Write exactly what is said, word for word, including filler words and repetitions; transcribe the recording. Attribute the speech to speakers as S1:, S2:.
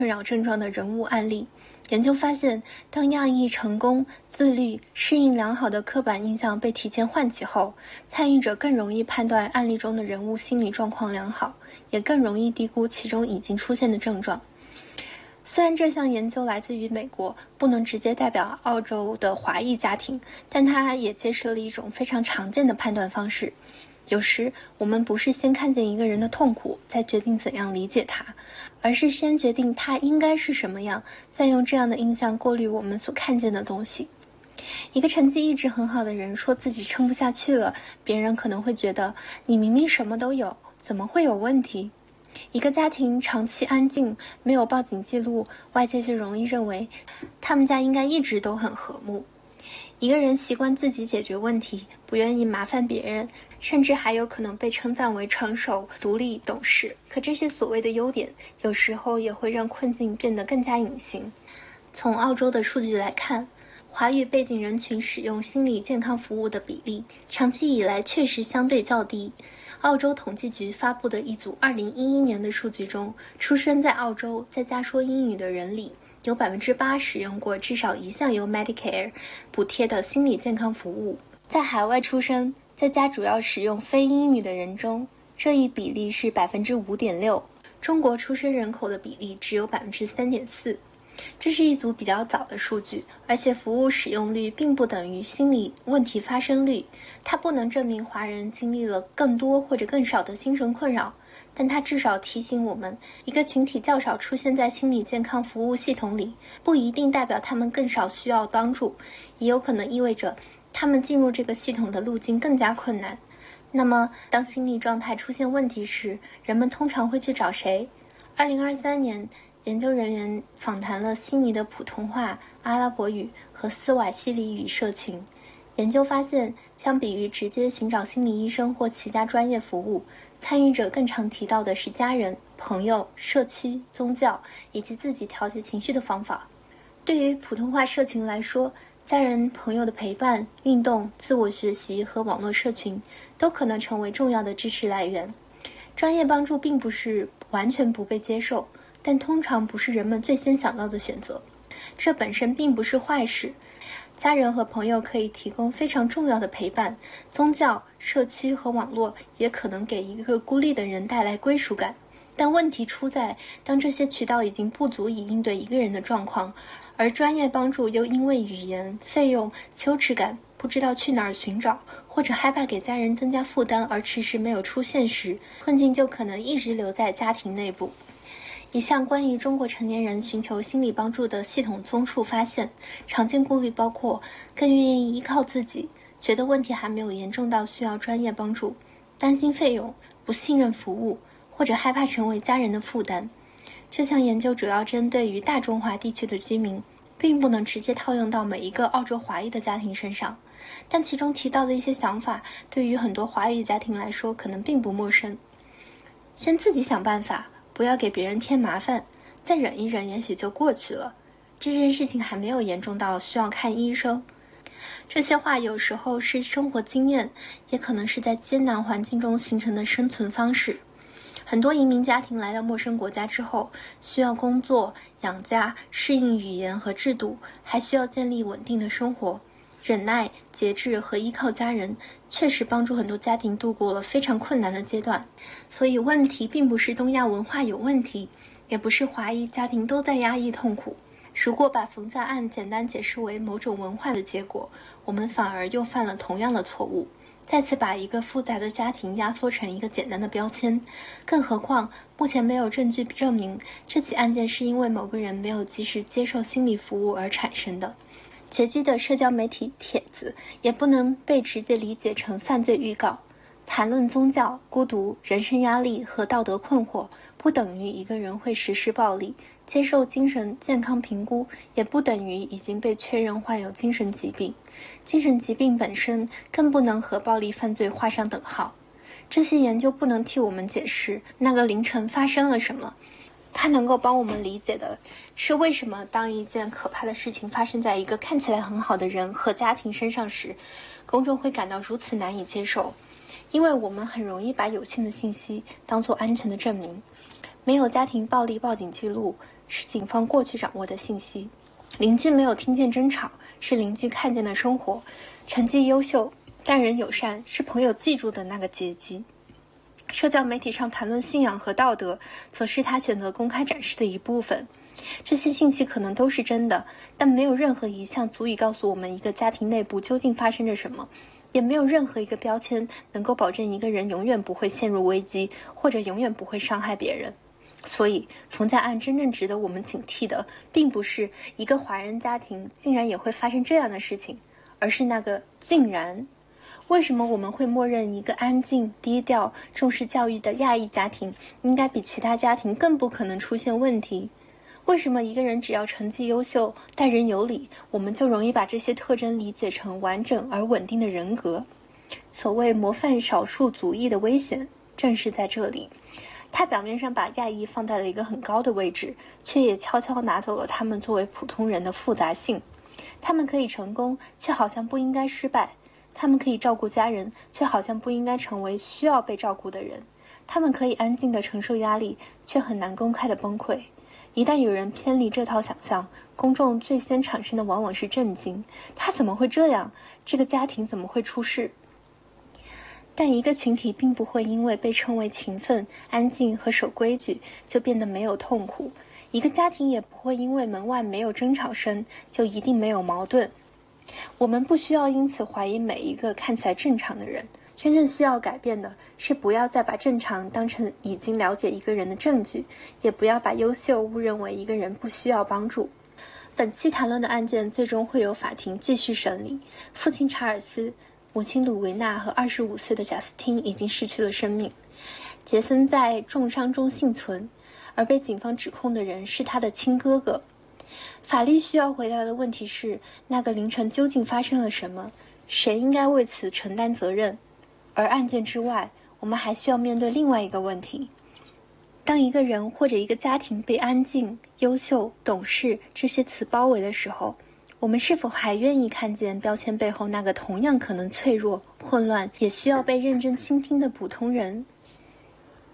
S1: 困扰症状的人物案例。研究发现，当亚裔成功、自律、适应良好的刻板印象被提前唤起后，参与者更容易判断案例中的人物心理状况良好，也更容易低估其中已经出现的症状。虽然这项研究来自于美国，不能直接代表澳洲的华裔家庭，但它也揭示了一种非常常见的判断方式。有时我们不是先看见一个人的痛苦，再决定怎样理解他，而是先决定他应该是什么样，再用这样的印象过滤我们所看见的东西。一个成绩一直很好的人说自己撑不下去了，别人可能会觉得你明明什么都有，怎么会有问题？一个家庭长期安静，没有报警记录，外界就容易认为他们家应该一直都很和睦。一个人习惯自己解决问题，不愿意麻烦别人，甚至还有可能被称赞为成熟、独立、懂事。可这些所谓的优点，有时候也会让困境变得更加隐形。从澳洲的数据来看，华语背景人群使用心理健康服务的比例，长期以来确实相对较低。澳洲统计局发布的一组二零一一年的数据中，出生在澳洲在家说英语的人里，有 百分之八 使用过至少一项由 Medicare 补贴的心理健康服务。在海外出生，在家主要使用非英语的人中，这一比例是 百分之五点六。中国出生人口的比例只有 百分之三点四。这是一组比较早的数据，而且服务使用率并不等于心理问题发生率，它不能证明华人经历了更多或者更少的精神困扰，但它至少提醒我们，一个群体较少出现在心理健康服务系统里，不一定代表他们更少需要帮助，也有可能意味着他们进入这个系统的路径更加困难。那么，当心理状态出现问题时，人们通常会去找谁？二零二三年，研究人员访谈了悉尼的普通话、阿拉伯语和斯瓦希里语社群。研究发现，相比于直接寻找心理医生或其他专业服务，参与者更常提到的是家人、朋友、社区、宗教以及自己调节情绪的方法。对于普通话社群来说，家人、朋友的陪伴、运动、自我学习和网络社群都可能成为重要的支持来源。专业帮助并不是完全不被接受，但通常不是人们最先想到的选择。这本身并不是坏事。家人和朋友可以提供非常重要的陪伴，宗教、社区和网络也可能给一个孤立的人带来归属感。但问题出在，当这些渠道已经不足以应对一个人的状况，而专业帮助又因为语言、费用、羞耻感，不知道去哪儿寻找，或者害怕给家人增加负担而迟迟没有出现时，困境就可能一直留在家庭内部。一项关于中国成年人寻求心理帮助的系统综述发现，常见顾虑包括更愿意依靠自己，觉得问题还没有严重到需要专业帮助，担心费用，不信任服务，或者害怕成为家人的负担。这项研究主要针对于大中华地区的居民，并不能直接套用到每一个澳洲华裔的家庭身上，但其中提到的一些想法对于很多华语家庭来说可能并不陌生。先自己想办法，不要给别人添麻烦，再忍一忍，也许就过去了。这件事情还没有严重到需要看医生。这些话有时候是生活经验，也可能是在艰难环境中形成的生存方式。很多移民家庭来到陌生国家之后，需要工作、养家、适应语言和制度，还需要建立稳定的生活。忍耐、节制和依靠家人，确实帮助很多家庭度过了非常困难的阶段。所以问题并不是东亚文化有问题，也不是华裔家庭都在压抑痛苦。如果把冯家案简单解释为某种文化的结果，我们反而又犯了同样的错误，再次把一个复杂的家庭压缩成一个简单的标签。更何况，目前没有证据证明这起案件是因为某个人没有及时接受心理服务而产生的。劫机的社交媒体帖子也不能被直接理解成犯罪预告。谈论宗教、孤独、人生压力和道德困惑，不等于一个人会实施暴力。接受精神健康评估，也不等于已经被确认患有精神疾病。精神疾病本身更不能和暴力犯罪画上等号。这些研究不能替我们解释那个凌晨发生了什么，它能够帮我们理解的是为什么当一件可怕的事情发生在一个看起来很好的人和家庭身上时，公众会感到如此难以接受。因为我们很容易把有限的信息当作安全的证明。 没有家庭暴力报警记录，是警方过去掌握的信息。邻居没有听见争吵，是邻居看见的生活。成绩优秀，待人友善，是朋友记住的那个阶级。社交媒体上谈论信仰和道德，则是他选择公开展示的一部分。这些信息可能都是真的，但没有任何一项足以告诉我们一个家庭内部究竟发生着什么，也没有任何一个标签能够保证一个人永远不会陷入危机，或者永远不会伤害别人。所以冯家案真正值得我们警惕的，并不是一个华人家庭竟然也会发生这样的事情，而是那个竟然。为什么我们会默认一个安静、低调、重视教育的亚裔家庭应该比其他家庭更不可能出现问题？为什么一个人只要成绩优秀、待人有礼，我们就容易把这些特征理解成完整而稳定的人格？所谓模范少数族裔的危险，正是在这里。他表面上把亚裔放在了一个很高的位置，却也悄悄拿走了他们作为普通人的复杂性。他们可以成功，却好像不应该失败；他们可以照顾家人，却好像不应该成为需要被照顾的人；他们可以安静地承受压力，却很难公开地崩溃。一旦有人偏离这套想象，公众最先产生的往往是震惊：他怎么会这样？这个家庭怎么会出事？但一个群体并不会因为被称为勤奋、安静和守规矩就变得没有痛苦，一个家庭也不会因为门外没有争吵声就一定没有矛盾。我们不需要因此怀疑每一个看起来正常的人，真正需要改变的是不要再把正常当成已经了解一个人的证据，也不要把优秀误认为一个人不需要帮助。本期谈论的案件最终会由法庭继续审理。父亲查尔斯、母亲鲁维娜和二十五岁的贾斯汀已经失去了生命。杰森在重伤中幸存，而被警方指控的人是他的亲哥哥。法律需要回答的问题是，那个凌晨究竟发生了什么？谁应该为此承担责任？而案件之外，我们还需要面对另外一个问题：当一个人或者一个家庭被安静、优秀、懂事这些词包围的时候，我们是否还愿意看见标签背后那个同样可能脆弱、混乱，也需要被认真倾听的普通人？